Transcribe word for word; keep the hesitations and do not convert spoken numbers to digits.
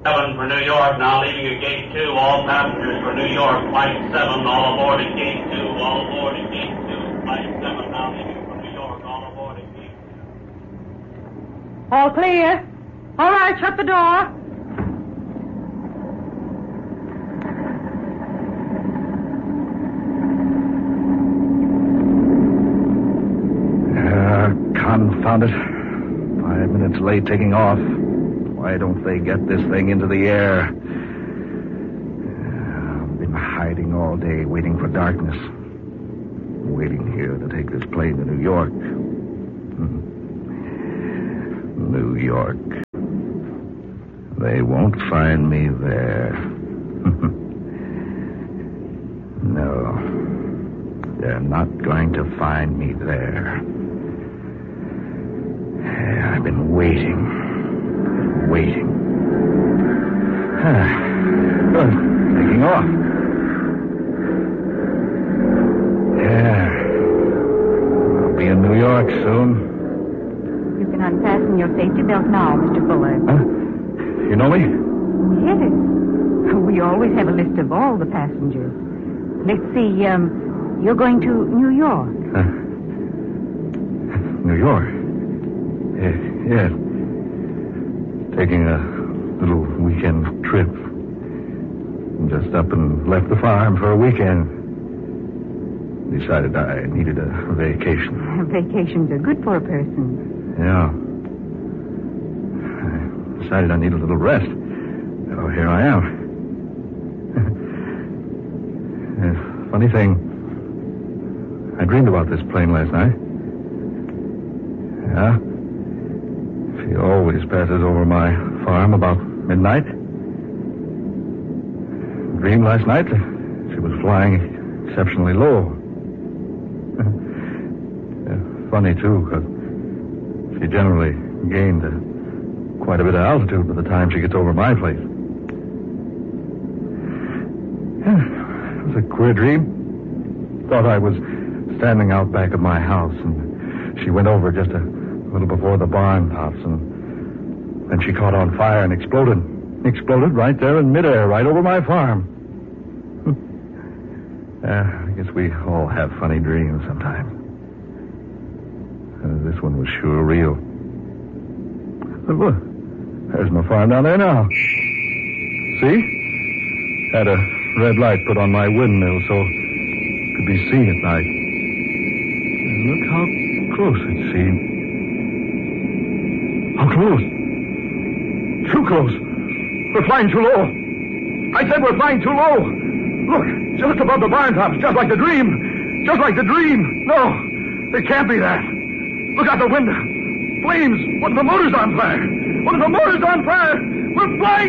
seven for New York, now leaving at gate two. All passengers for New York, flight seven, all aboard at gate two. All aboard at gate two. Flight seven, now leaving for New York, all aboard at gate two. All clear. All right, shut the door. Confound it. Five minutes late taking off. Why don't they get this thing into the air? I've been hiding all day, waiting for darkness. Waiting here to take this plane to New York. New York. They won't find me there. No. They're not going to find me there. I've been waiting. Waiting. Good. Taking off. Yeah. I'll be in New York soon. You can unfasten your safety belt now, Mister Fuller. Huh? You know me? Yes. We always have a list of all the passengers. Let's see, um, you're going to New York. Uh, New York? Yes, yes. Taking a little weekend trip. Just up and left the farm for a weekend. Decided I needed a vacation. Vacations are good for a person. Yeah. I decided I needed a little rest. So here I am. uh, funny thing, I dreamed about this plane last night. Yeah? She always passes over my farm about midnight. Dreamed last night that she was flying exceptionally low. Funny, too, because she generally gained uh, quite a bit of altitude by the time she gets over my place. It was a queer dream. Thought I was standing out back of my house, and she went over just a little before the barn tops, and then she caught on fire and exploded. Exploded right there in midair, right over my farm. uh, I guess we all have funny dreams sometimes. Uh, this one was sure real. But look, there's my farm down there now. See? Had a red light put on my windmill so it could be seen at night. And look how close it's seen. How close? Too close. We're flying too low. I said we're flying too low. Look, just above the barn tops, just like the dream. Just like the dream. No, it can't be that. Look out the window. Flames. What if the motor's on fire? What if the motor's on fire? We're flying